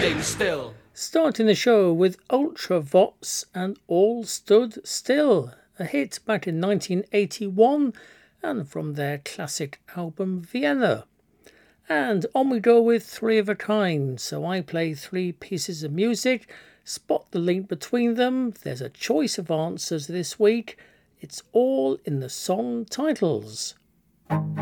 standing still. Starting the show with Ultravox and All Stood Still, a hit back in 1981 and from their classic album Vienna. And on we go with Three of a Kind, so I play three pieces of music, spot the link between them, there's a choice of answers this week, it's all in the song titles.